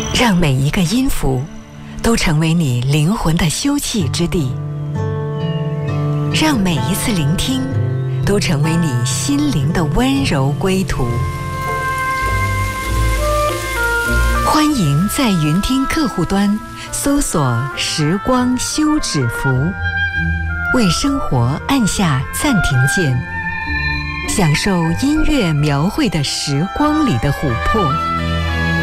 让每一个音符都成为你灵魂的休憩之地，让每一次聆听都成为你心灵的温柔归途。欢迎在云听客户端搜索“时光休止符”，为生活按下暂停键，享受音乐描绘的时光里的琥珀。